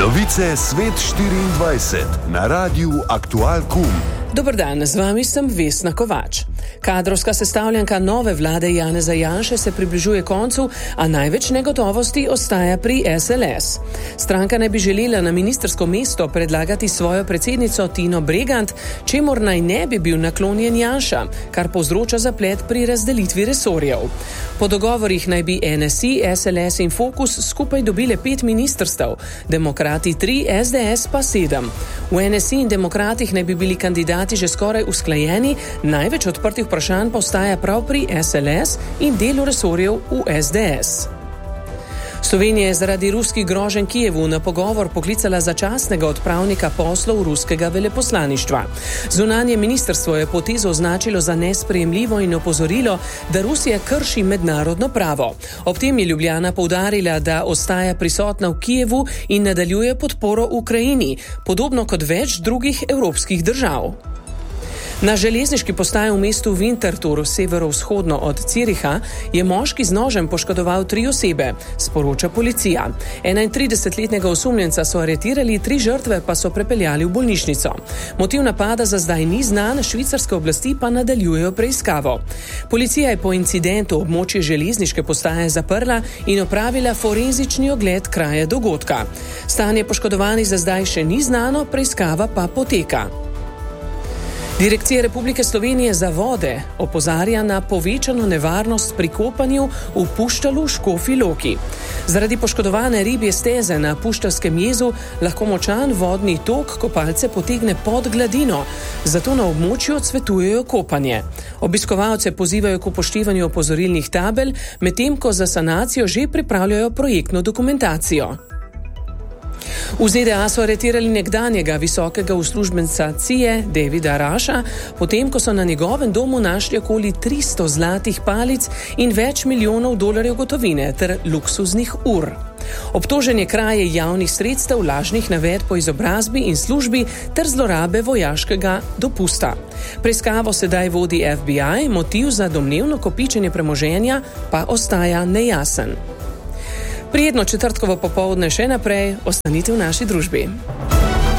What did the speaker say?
Novice Svet 24 na Radiu Aktual.com. Dober dan, z vami sem Vesna Kovač. Kadrovska sestavljanka nove vlade Janeza Janše se približuje koncu, a največ negotovosti ostaja pri SLS. Stranka naj bi želela na ministrsko mesto predlagati svojo predsednico Tino Bregant, čemur naj ne bi bil naklonjen Janša, kar povzroča zaplet pri razdelitvi resorjev. Po dogovorih naj bi NSI, SLS in Fokus skupaj dobile 5 ministrstev, Demokrati 3, SDS pa 7. V NSI in Demokratih naj bi bili kandidati že skoraj usklajeni, največ odprtih vprašanj pa ostaja prav pri SLS in delu resorjev v SDS. Slovenija je zaradi ruskih groženj Kijevu na pogovor poklicala začasnega odpravnika poslov ruskega veleposlaništva. Zunanje ministrstvo je potezo označilo za nesprejemljivo in opozorilo, da Rusija krši mednarodno pravo. Ob tem je Ljubljana poudarila, da ostaja prisotna v Kijevu in nadaljuje podporo Ukrajini, podobno kot več drugih evropskih držav. Na železniški postaji v mestu Winterthur, severovzhodno od Züricha, je moški z nožem poškodoval 3 osebe, sporoča policija. 31-letnega osumljenca so aretirali, 3 žrtve pa so prepeljali v bolnišnico. Motiv napada za zdaj ni znan, švicarske oblasti pa nadaljujejo preiskavo. Policija je po incidentu območje železniške postaje zaprla in opravila forenzični ogled kraja dogodka. Stanje poškodovanih za zdaj še ni znano, preiskava pa poteka. Direkcija Republike Slovenije za vode opozarja na povečano nevarnost pri kopanju v Puštalu v Škofji Loki. Zaradi poškodovane ribje steze na Puštalskem jezu lahko močan vodni tok kopalce potegne pod gladino, zato na območju odsvetujejo kopanje. Obiskovalce pozivajo k upoštevanju opozorilnih tabel, medtem ko za sanacijo že pripravljajo projektno dokumentacijo. V ZDA so aretirali nekdanjega visokega uslužbenca CIA Davida Rusha, potem ko so na njegovem domu našli okoli 300 zlatih palic in več milijonov dolarjev gotovine ter luksuznih ur. Obtožen je kraje javnih sredstev, lažnih navedb po izobrazbi in službi ter zlorabe vojaškega dopusta. Preiskavo sedaj vodi FBI, motiv za domnevno kopičenje premoženja pa ostaja nejasen. Prijetno četrtkovo popoldne še naprej, ostanite v naši družbi.